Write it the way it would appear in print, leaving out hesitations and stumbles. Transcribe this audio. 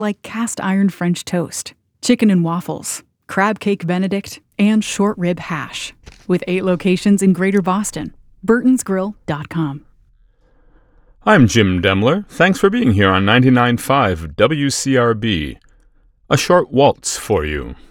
like cast iron French toast, chicken and waffles, crab cake Benedict, and short rib hash. With 8 locations in Greater Boston. BurtonsGrill.com. I'm Jim Demler. Thanks for being here on 99.5 WCRB. A short waltz for you.